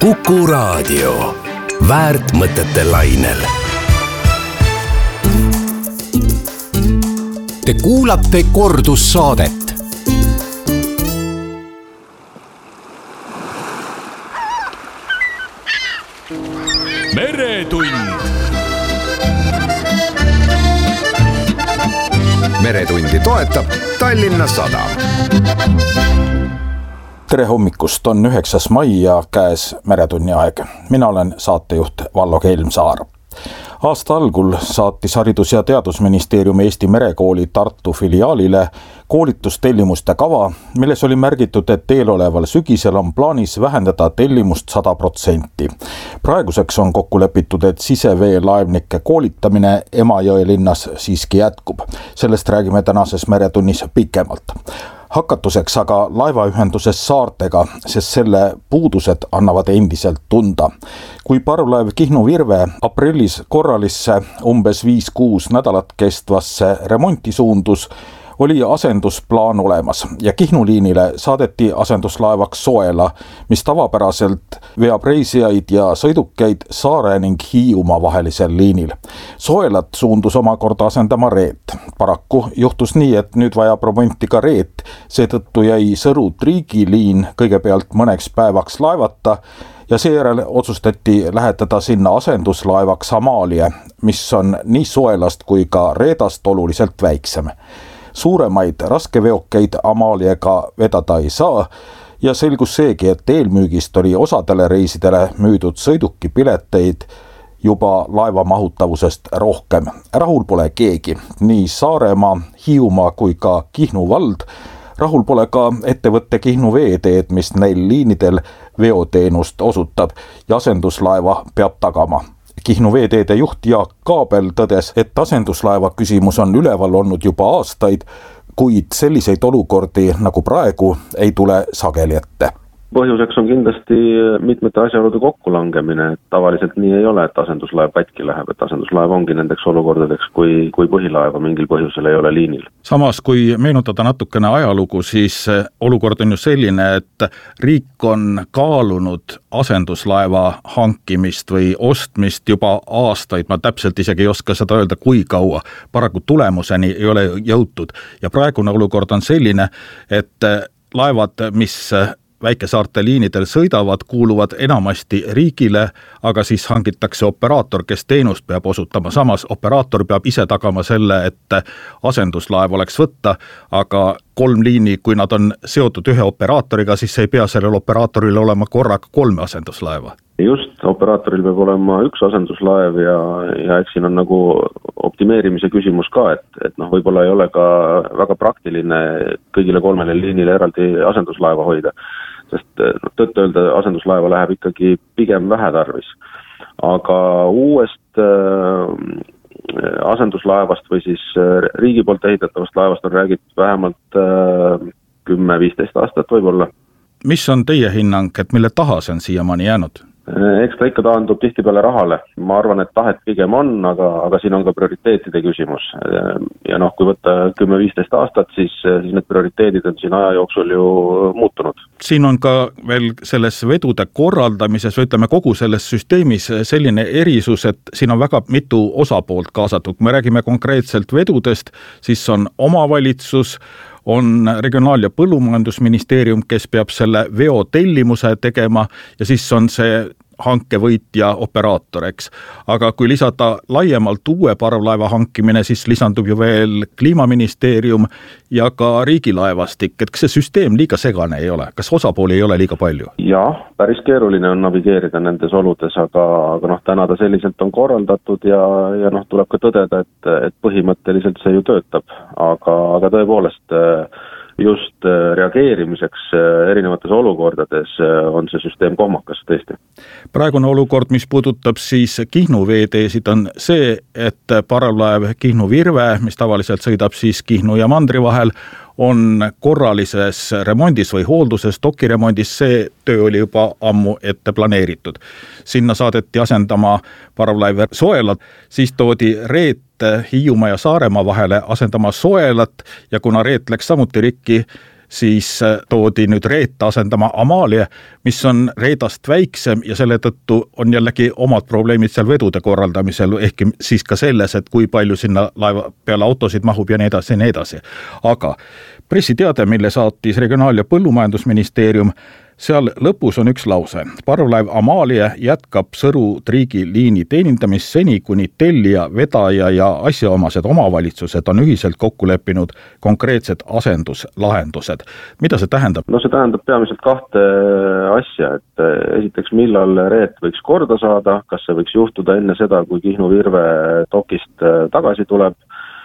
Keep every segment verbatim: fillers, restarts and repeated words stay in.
Kuku Raadio, väärt mõtete lainel. Te kuulate kordussaadet. Meretund. Meretundi toetab Tallinna Sadam. Tere hommikust, on üheksas mai ja käes Meretunni aeg. Mina olen saatejuht Vallo Kelmsaar. Aasta algul saatis Haridus- ja Teadusministeerium Eesti Merekooli Tartu filiaalile koolitustellimuste kava, milles oli märgitud, et eeloleval sügisel on plaanis vähendada tellimust sada protsenti. Praeguseks on kokku lepitud, et siseveelaevnike koolitamine Emajõe linnas siiski jätkub. Sellest räägime tänases Meretunnis pikemalt. Hakatuseks aga laevaühenduses saartega, sest selle puudused annavad endiselt tunda. Kui parvlaev Kihnu Virve aprillis korralisse umbes viis kuus nädalat kestvasse remonti suundus, oli asendusplaan olemas ja Kihnu liinile saadeti asenduslaevaks Soela, mis tavapäraselt veab reisijaid ja sõidukeid Saare ning Hiiumaa vahelisel liinil. Soelat suundus omakorda asendama Reet. Paraku juhtus nii, et nüüd vajab remonti ka Reet, seetõttu jäi Sõru-Triigi liin kõigepealt mõneks päevaks laevata ja seejärel otsustati lähetada sinna asenduslaevaks Amalie, mis on nii Soelast kui ka Reedast oluliselt väiksem. Suuremaid raskeveokeid Amaliega vedada ei saa ja selgus seegi, et eelmüügist oli osadele reisidele müüdud sõidukipileteid juba laeva mahutavusest rohkem. Rahul pole keegi, nii Saaremaa, Hiiumaa kui ka Kihnu vald. Rahul pole ka ettevõtte Kihnu Veeteed, mis neil liinidel veoteenust osutab ja asenduslaeva peab tagama. Kihnu Veeteede juht Jaak Kaabel tõdes, et asenduslaeva küsimus on üleval olnud juba aastaid, kuid selliseid olukordi nagu praegu ei tule sageli ette. Põhjuseks on kindlasti mitmete asjaolude kokkulangemine, et tavaliselt nii ei ole, et asenduslaev katki läheb, et asenduslaev ongi nendeks olukordadeks, kui, kui põhilaeva mingil põhjusel ei ole liinil. Samas, kui meenutada natukene ajalugu, siis olukord on ju selline, et riik on kaalunud asenduslaeva hankimist või ostmist juba aastaid, ma täpselt isegi ei oska seda öelda, kui kaua, paraku tulemuseni ei ole jõutud ja praegune olukord on selline, et laevad, mis väikesaarte liinidel sõidavad, kuuluvad enamasti riigile, aga siis hangitakse operaator, kes teenust peab osutama. Samas operaator peab ise tagama selle, et asenduslaev oleks võtta, aga kolm liini, kui nad on seotud ühe operaatoriga, siis ei pea sellel operaatoril olema korraga kolme asenduslaeva. Just, operaatoril peab olema üks asenduslaev ja, ja eks siin on nagu optimeerimise küsimus ka, et, et noh, võib-olla ei ole ka väga praktiline kõigile kolmele liinile eraldi asenduslaeva hoida, sest no, tõtt öelda asenduslaeva läheb ikkagi pigem vähe tarvis. Aga uuest äh, asenduslaevast või siis riigi poolt ehitatavast laevast on räägitud vähemalt äh, kümme viisteist aastat võib-olla. Mis on teie hinnang, et mille taha see on siiamaani jäänud? Eks ta ikka taandub tihtipeale rahale. Ma arvan, et tahet pigem on, aga, aga siin on ka prioriteetide küsimus. Ja noh, kui võtta kümme viisteist aastat, siis, siis need prioriteedid on siin aja jooksul ju muutunud. Siin on ka veel selles vedude korraldamises, või ütleme kogu selles süsteemis selline erisus, et siin on väga mitu osapoolt kaasatud. Kui me räägime konkreetselt vedudest, siis on omavalitsus, on Regionaal- ja Põllumajandusministeerium, kes peab selle veo tellimuse tegema ja siis on see hankevõitja operaator, eks. Aga kui lisada laiemalt uue parvlaeva hankimine, siis lisandub ju veel Kliimaministeerium ja ka riigilaevastik, et kas see süsteem liiga segane ei ole? Kas osapooli ei ole liiga palju? Jah, päris keeruline on navigeerida nendes oludes, aga, aga noh, täna ta selliselt on korraldatud ja, ja noh, tuleb ka tõdeda, et, et põhimõtteliselt see ju töötab, aga, aga tõepoolest just reageerimiseks erinevates olukordades on see süsteem kohmakas tõesti. Praegune olukord, mis puudutab siis Kihnu veeteesid, on see, et parvlaev Kihnu Virve, mis tavaliselt sõidab siis Kihnu ja Mandri vahel, on korralises remondis või hoolduses, dokiremondis, see töö oli juba ammu ette planeeritud. Sinna saadeti asendama parvlaev Soelat, siis toodi Reet Hiiumaa ja Saaremaa vahele asendama Soelat ja kuna Reet läks samuti rikki, siis toodi nüüd Reet asendama Amalia, mis on Reedast väiksem ja selle tõttu on jällegi omad probleemid seal vedude korraldamisel, ehkki siis ka selles, et kui palju sinna laeva peale autosid mahub ja nii edasi ja nii edasi. Aga pressiteade, mille saatis Regionaal- ja Põllumajandusministeerium, seal lõpus on üks lause. Parvlaev Amalia jätkab Sõru-Triigi liini teenindamist seni, kuni tellija, vedaja ja asjaomased omavalitsused on ühiselt kokku leppinud konkreetsed asenduslahendused. Mida see tähendab? No see tähendab peamiselt kahte asja, et esiteks millal Reet võiks korda saada, kas see võiks juhtuda enne seda, kui Kihnu Virve dokist tagasi tuleb,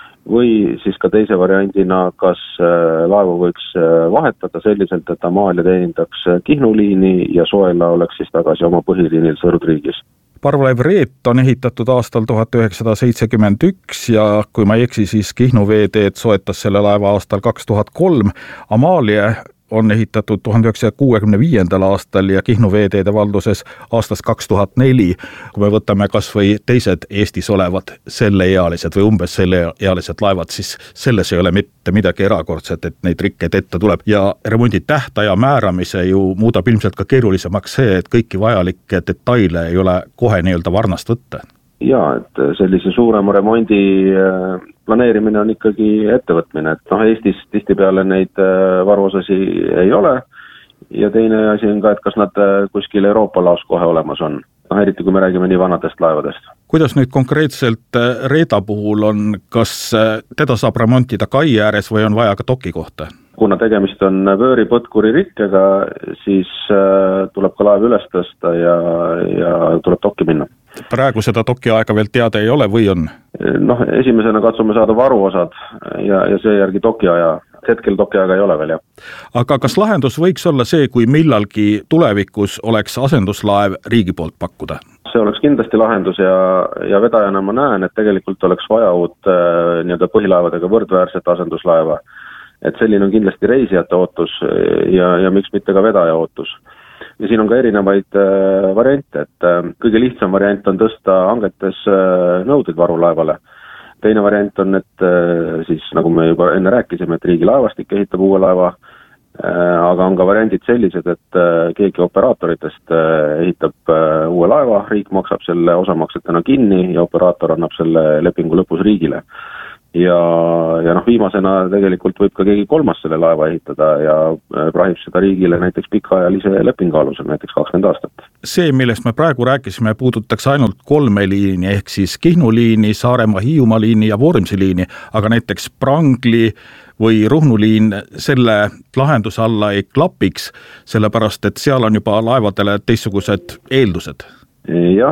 või siis ka teise variandina, kas laevu võiks vahetada selliselt, et Amalia teenindaks Kihnu liini ja Soela oleks siis tagasi oma põhiliinil Sõru-Triigis. Parvlaev Reet on ehitatud aastal tuhat üheksasada seitsekümmend üks ja kui ma ei eksi, siis Kihnu veeteed soetas selle laeva aastal kaks tuhat kolm. Amalia on ehitatud tuhande üheksasaja kuuekümne viiendal aastal ja Kihnu veeteede valduses aastast kaks tuhat neli. Kui me võtame kas või teised Eestis olevad selleealised või umbes selleealised laevad, siis selles ei ole mitte midagi erakordset, et neid rikkeid ette tuleb. Ja remondi tähtaja määramise ju muudab ilmselt ka keerulisemaks see, et kõiki vajalikke detaile ei ole kohe nii-öelda varnast võtta. Jaa, et sellise suurema remondi planeerimine on ikkagi ettevõtmine, et noh, Eestis tihtipeale neid varuosasi ei ole ja teine asi on ka, et kas nad kuskil Euroopa laos kohe olemas on, noh, eriti kui me räägime nii vanadest laevadest. Kuidas nüüd konkreetselt Reeda puhul on, kas teda saab remontida kai ääres või on vaja ka doki kohta? Kuna tegemist on vööripõtkuri rikkega, siis tuleb ka laev üles tõsta ja, ja tuleb dokki minna. Praegu seda doki aega veel teada ei ole või on? Noh, esimesena katsume saada varuosad ja, ja seejärgi doki aja. Hetkel doki aega ei ole veel, jah. Aga kas lahendus võiks olla see, kui millalgi tulevikus oleks asenduslaev riigi poolt pakkuda? See oleks kindlasti lahendus ja, ja vedajana ma näen, et tegelikult oleks vaja uut nii-öelda põhilaevadega võrdväärset asenduslaeva. Et selline on kindlasti reisijate ootus ja, ja miks mitte ka vedaja ootus. Ja siin on ka erinevaid äh, variante, et äh, kõige lihtsam variant on tõsta hangetes äh, nõuded varulaevale. Teine variant on, et äh, siis nagu me juba enne rääkisime, et riigi laevastik ehitab uue laeva, äh, aga on ka variandid sellised, et äh, keegi operaatoritest äh, ehitab äh, uue laeva, riik maksab selle osamaksetena kinni ja operaator annab selle lepingu lõpus riigile. Ja, ja noh, viimasena tegelikult võib ka keegi kolmas selle laeva ehitada ja prahib seda riigile näiteks pikaajalise lepingu alusel, näiteks kakskümmend aastat. See, millest me praegu rääkisime, puudutaks ainult kolme liini, ehk siis Kihnu liini, Saaremaa Hiiumaa liini ja Vormsi liini, aga näiteks Prangli või Ruhnu liin selle lahenduse alla ei klapiks, sellepärast et seal on juba laevadele teistsugused eeldused. Jah,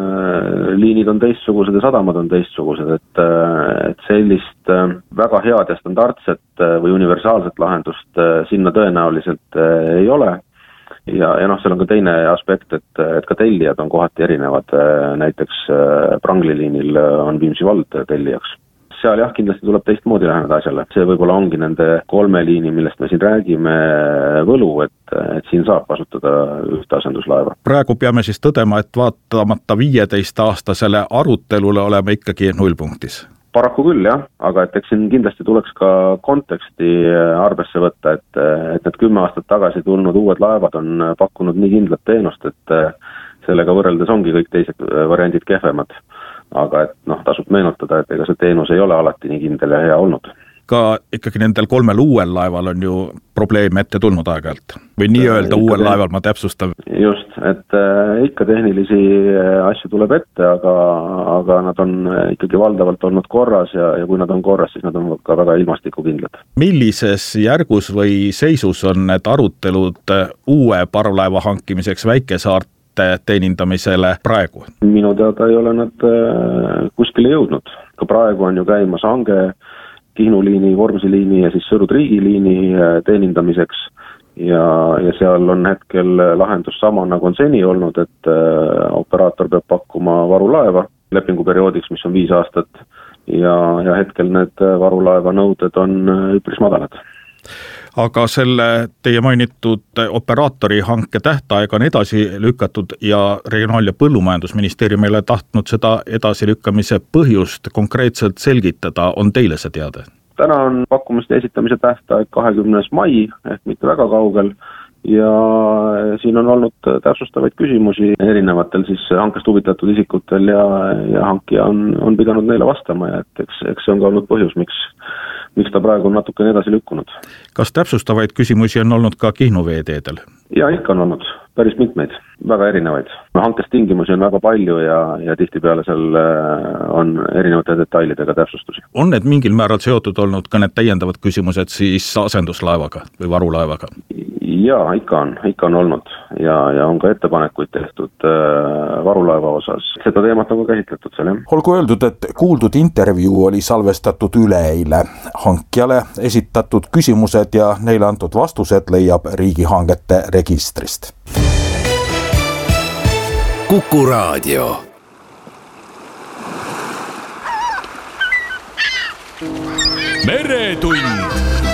liinid on teistsugused ja sadamad on teistsugused, et, et sellist väga head ja standardset või universaalset lahendust sinna tõenäoliselt ei ole. Ja, ja noh, seal on ka teine aspekt, et, et ka tellijad on kohati erinevad, näiteks Prangli liinil on Viimsi vald tellijaks. Seal jah, kindlasti tuleb teistmoodi läheneda asjale. See võib-olla ongi nende kolme liini, millest me siin räägime, võlu, et, et siin saab kasutada ühte asenduslaeva. Praegu peame siis tõdema, et vaatamata viieteist aastasele arutelule oleme ikkagi nullpunktis. Paraku küll, jah, aga et eks siin kindlasti tuleks ka konteksti arvesse võtta, et, et need kümme aastat tagasi tulnud uued laevad on pakkunud nii kindlat teenust, et sellega võrreldes ongi kõik teised variandid kehvemad. Aga et noh, tasub meenutada, et ega see teenus ei ole alati nii kindel ja hea olnud. Ka ikkagi nendel kolmel uuel laeval on ju probleeme ette tulnud aeg-ajalt. Või nii öelda uuel laeval, ma täpsustan. Just, et äh, ikka tehnilisi asju tuleb ette, aga, aga nad on ikkagi valdavalt olnud korras ja, ja kui nad on korras, siis nad on ka väga ilmastikukindlad. Millises järgus või seisus on need arutelud uue parvlaeva hankimiseks Väikesaart teenindamisele praegu? Minu teada ei ole nad kuskile jõudnud. Ka praegu on ju käimas hange Kihnu liini, Vormsi liini ja siis Sõru-Triigi liini teenindamiseks ja, ja seal on hetkel lahendus sama nagu on seni olnud, et operaator peab pakkuma varulaeva lepinguperioodiks, mis on viis aastat ja, ja hetkel need varulaeva nõuded on üpris madalad. Aga selle teie mainitud operaatori hanke tähtaeg on edasi lükatud ja Regionaal- ja Põllumajandusministeerium ei ole tahtnud seda edasilükkamise põhjust konkreetselt selgitada. On teile see teada? täna on pakkumiste esitamise tähtaeg kahekümnes mai ehk mitte väga kaugel ja siin on olnud täpsustavaid küsimusi erinevatel siis hankest huvitatud isikutel ja, ja hankija on, on pidanud neile vastama ja et eks, eks see on ka olnud põhjus, miks, miks ta praegu on natukene edasi lükkunud. Kas täpsustavaid küsimusi on olnud ka Kihnu veeteedel? Ja ikka on olnud päris mitmeid, väga erinevaid. Hankest tingimusi on väga palju ja, ja tihtipeale seal on erinevate detailidega täpsustusi. On need mingil määral seotud olnud ka need täiendavad küsimused siis asenduslaevaga või varulaevaga? Jaa, ikka on, ikka on olnud ja, ja on ka ettepanekuid tehtud äh, varulaeva osas. Seda teemat on ka käsitletud seal, jah. Olgu öeldud, et kuuldud intervjuu oli salvestatud üleeile. Hankjale esitatud küsimused ja neile antud vastused leiab riigihangete registrist. Kuku Raadio. Meretund.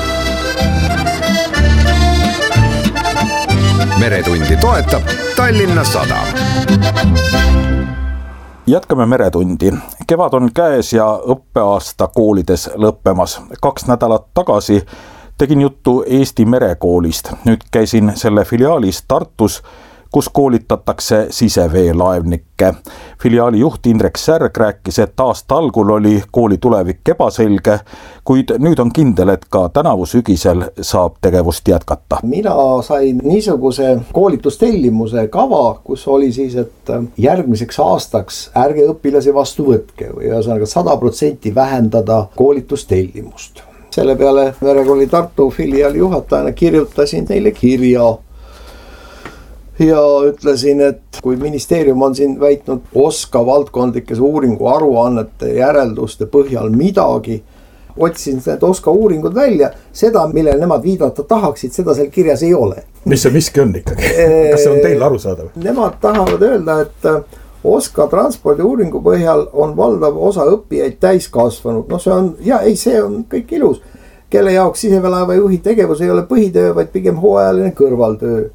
Meretundi toetab Tallinna Sadam. Jätkame Meretundi. Kevad on käes ja õppeaasta koolides lõppemas. Kaks nädalat tagasi tegin juttu Eesti Merekoolist. Nüüd käisin selle filiaalis Tartus, kus koolitatakse siseveelaevnikke. Filiaali juht Indrek Särg rääkis, et aasta algul oli kooli tulevik ebaselge, kuid nüüd on kindel, et ka tänavu sügisel saab tegevust jätkata. Mina sain niisuguse koolitustellimuse kava, kus oli siis, et järgmiseks aastaks ärge õpilasi vastu võtke või ühesõnaga sada protsenti vähendada koolitustellimust. Selle peale Merekooli Tartu filiaali juhatajana kirjutasin neile kirja ja ütlesin, et kui ministeerium on siin väitnud OSKA valdkondlikes uuringu aruannete järelduste põhjal midagi, otsin need OSKA uuringud välja, seda, millele nemad viidata tahaksid, seda seal kirjas ei ole. Mis see miski on ikkagi? Kas see on teil arusaadav? Nemad tahavad öelda, et OSKA transpordi uuringu põhjal on valdav osa õppijaid täiskasvanud. No see on, ja ei, see on kõik ilus. Kelle jaoks siseveelaeva juhi tegevus ei ole põhitöö, vaid pigem hooajaline kõrvaltöö.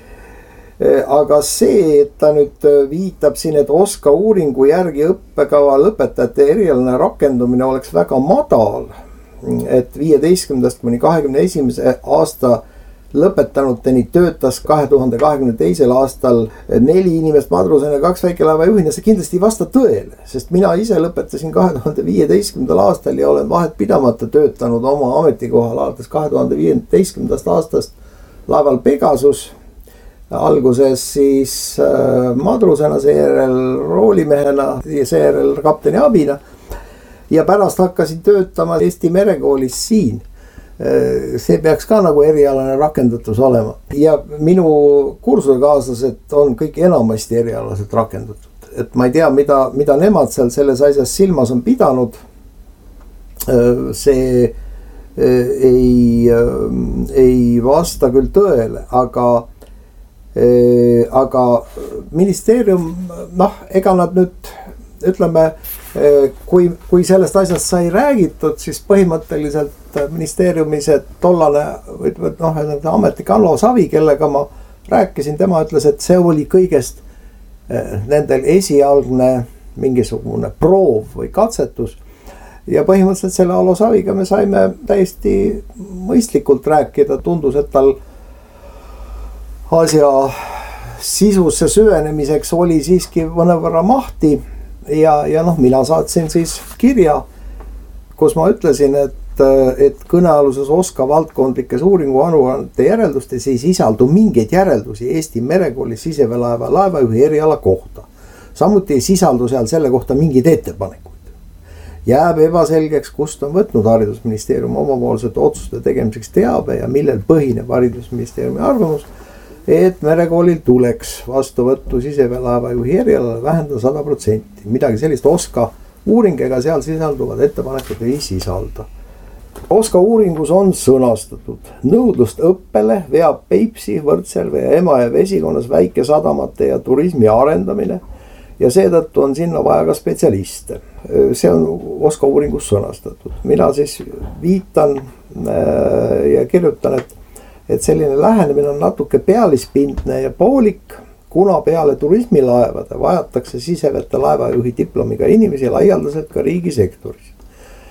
Aga see, et ta nüüd viitab siin, et OSKA uuringu järgi õppekava lõpetajate erialane rakendumine oleks väga madal, et viieteistkümnendast kuni kahekümne esimese aasta lõpetanuteni töötas kahe tuhande kahekümne teisel aastal neli inimest madrusena, kaks väikelaeva juhina, see kindlasti ei vasta tõele, sest mina ise lõpetasin kahe tuhande viieteistkümnendal aastal ja olen vahet pidamata töötanud oma ametikohal alates kahe tuhande viieteistkümnendast aastast laeval Pegasus, alguses siis äh, madrusena, seejärel roolimehena ja seejärel kapteni abina ja pärast hakkasin töötama Eesti Merekoolis siin. Äh, see peaks ka nagu erialane rakendatus olema ja minu kursusekaaslased on kõik enamasti erialaselt rakendatud, et ma ei tea, mida, mida nemad seal selles asjas silmas on pidanud. Äh, see äh, ei, äh, ei vasta küll tõele, aga Ee, aga ministeerium, noh, ega nad nüüd ütleme, kui, kui sellest asjast sai räägitud, siis põhimõtteliselt ministeeriumis, et tollane noh, ametnik Allo Savi, kellega ma rääkisin, tema ütles, et see oli kõigest nendel esialgne mingisugune proov või katsetus ja põhimõtteliselt selle Allo Saviga me saime täiesti mõistlikult rääkida, tundus, et tal asja sisusse süvenemiseks oli siiski mõnevõrra mahti ja, ja noh, mina saatsin siis kirja, kus ma ütlesin, et, et kõnealuses OSKA valdkondlikes uuringu aruannete järeldustes ei sisaldu mingeid järeldusi Eesti Merekooli siseveelaeva laevajuhi eriala kohta. Samuti ei sisaldu seal selle kohta mingeid ettepanekuid. Jääb ebaselgeks, kust on võtnud haridusministeerium omapoolsete otsuste tegemiseks teabe ja millel põhineb haridusministeeriumi arvamus, et Merekoolil tuleks vastuvõttu siseveelaeva juhi erialale vähendada sada protsenti. Midagi sellist OSKA uuring ega seal sisalduvad ettepanekud ei sisalda. OSKA uuringus on sõnastatud nõudlust õppele veab Peipsi, Võrtsjärve ja Emajõe vesikonnas väikesadamate ja turismi arendamine ja seetõttu on sinna vaja ka spetsialiste. See on OSKA uuringus sõnastatud. Mina siis viitan ja kirjutan, et et selline lähenemine on natuke pealispindne ja poolik, kuna peale turismilaevade vajatakse sisevete laevajuhi diplomiga inimesi laialdaselt ka riigisektoris.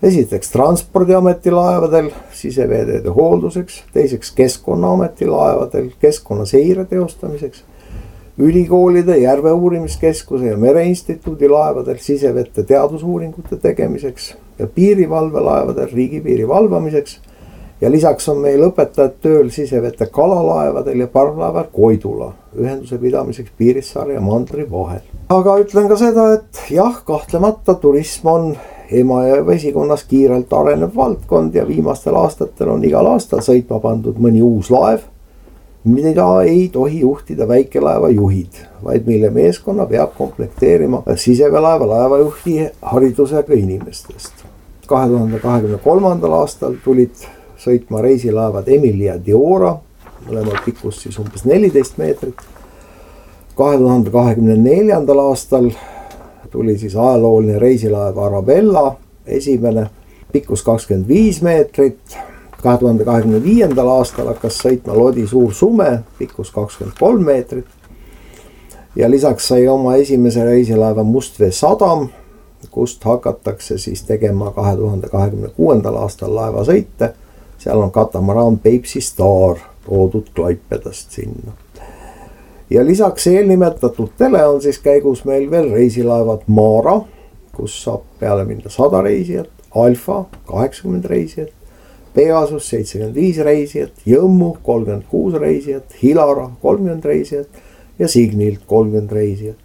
esiteks Transpordiameti laevadel siseveeteede hoolduseks, teiseks Keskkonnaameti laevadel keskkonnaseire teostamiseks, ülikoolide, Järveuurimiskeskuse ja Mereinstituudi laevadel sisevete teadusuuringute tegemiseks ja piirivalvelaevadel riigipiiri valvamiseks. Ja lisaks on meil õpetajad tööl sisevete kalalaevadel ja parvlaeval Koidula ühenduse pidamiseks Piirissaare ja Mandri vahel. Aga ütlen ka seda, et jah, kahtlemata turism on Emajõe vesikonnas kiirelt arenev valdkond ja viimastel aastatel on igal aastal sõitma pandud mõni uus laev, mida ei tohi juhtida väikelaeva juhid, vaid mille meeskonna peab komplekteerima siseveelaeva laevajuhti haridusega inimestest. kahe tuhande kahekümne kolmandal aastal tulid sõitma reisilaevad Emilia Diora, mõlemal pikkus siis umbes neliteist meetrit. kahe tuhande kahekümne neljandal aastal tuli siis ajalooline reisilaev Arabella, esimene, pikkus kakskümmend viis meetrit. kahe tuhande kahekümne viiendal aastal hakkas sõitma Lodi Suur Sume, pikkus kakskümmend kolm meetrit. Ja lisaks sai oma esimese reisilaeva Mustvee sadam, kust hakatakse siis tegema kahe tuhande kahekümne kuuendal aastal laevasõite. Seal on katamaraan Peipsi Star toodud Klaipedast sinna. Ja lisaks eelnimetatutele on siis käigus meil veel reisilaevad Maara, kus saab peale minna sada reisijat, Alfa kaheksakümmend reisijat, Pegasus seitsekümmend viis reisijat, Jõmmu kolmkümmend kuus reisijat, Hilara kolmkümmend reisijat ja Signilt kolmkümmend reisijat.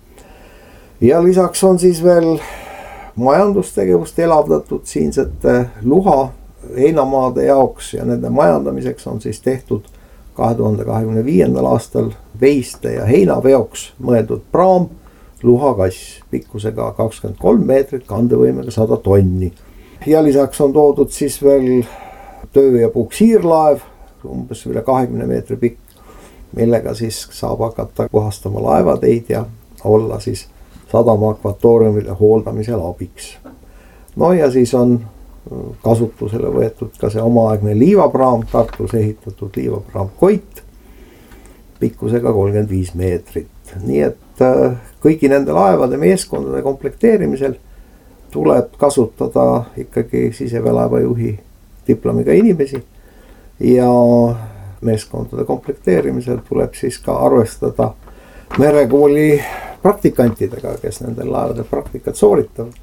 Ja lisaks on siis veel majandustegevust elavdatud siinsete luha heinamaade jaoks ja nende majandamiseks on siis tehtud kahe tuhande kahekümne viiendal aastal veiste ja heinaveoks mõeldud praam luhakass pikkusega kakskümmend kolm meetrit, kandevõimega sada tonni. Ja lisaks on toodud siis veel töö- ja puksiirlaev, umbes üle kahekümne meetri pikk, millega siis saab hakata puhastama laevateid ja olla siis sadama akvatooriumide hooldamisel abiks. No ja siis on kasutusele võetud ka see omaaegne liivapraam, Tartus ehitatud liivapraam Koit, pikkusega kolmkümmend viis meetrit. Nii et kõigi nende laevade meeskondade komplekteerimisel tuleb kasutada ikkagi siseveelaevajuhi diplomiga inimesi ja meeskondade komplekteerimisel tuleb siis ka arvestada merekooli praktikantidega, kes nendel laevade praktikat sooritavad.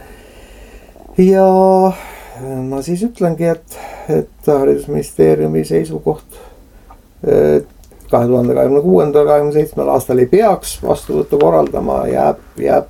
Ja ma siis ütlengi, et, et haridusministeeriumi seisukoht kahe tuhande kahekümne kuuendal kahekümne seitsmendal aastal ei peaks vastuvõttu korraldama, jääb, jääb